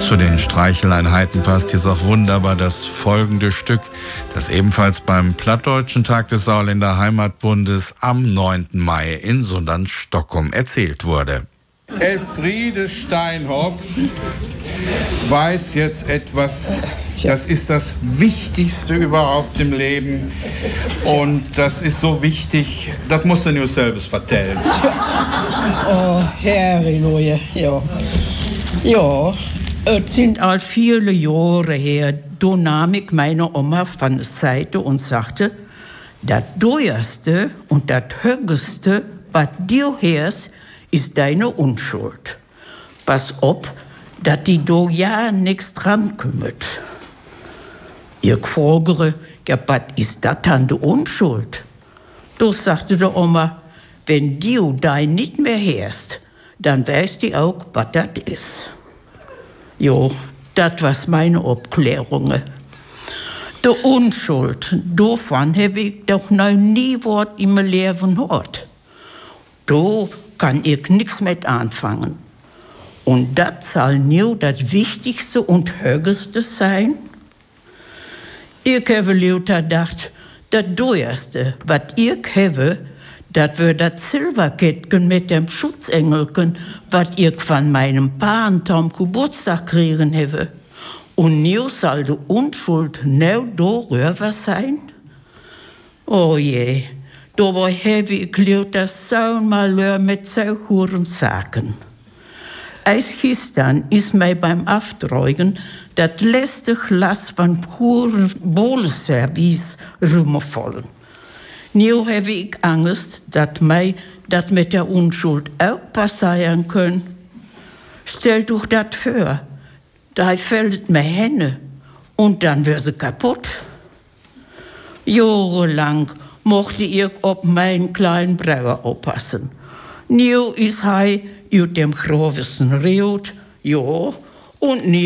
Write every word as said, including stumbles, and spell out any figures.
Zu den Streicheleinheiten passt jetzt auch wunderbar das folgende Stück, das ebenfalls beim Plattdeutschen Tag des Sauerländer Heimatbundes am neunten Mai in Sundern-Stockholm erzählt wurde. Elfriede Steinhoff weiß jetzt etwas, das ist das Wichtigste überhaupt im Leben. Und das ist so wichtig, das musst du nur selbst vertellen. Oh, herrje, ja. Ja, es sind all viele Jahre her, da nahm ich meine Oma von der Seite und sagte, das teuerste und das höchste, was du hörst, ist deine Unschuld. Pass auf, dass die do ja nichts dran kümmert. Ich fragere, ja, was ist das an der Unschuld? Da sagte die Oma, wenn du dein nicht mehr hörst, dann weißt du auch, was das ist. Jo, das was meine Abklärungen. Die Unschuld, davon habe ich doch noch nie Wort im Leben gehört. Da kann ich nichts mit anfangen. Und das soll nur das Wichtigste und Höchste sein? Ich habe lauter gedacht, das Teuerste, was ich habe, das wird das Silberkettchen mit dem Schutzengelchen, was ich von meinem Paar am Geburtstag kriegen habe. Und nu soll die Unschuld nou darüber sein? Oh je, dabei habe ich lauter so mal mit so hohen Sachen. Als gestern ist mir beim Afträugen das letzte Glas von puren Bohlenservice rumgefallen. Nu habe ich Angst, dass mir das mit der Unschuld auch passieren kann. Stell dich das vor, da fällt mir Hände und dann wird sie kaputt. Jahrelang mochte ich auf meinen kleinen Bruder aufpassen. Nu ist er aus dem Großen Riot, ja, und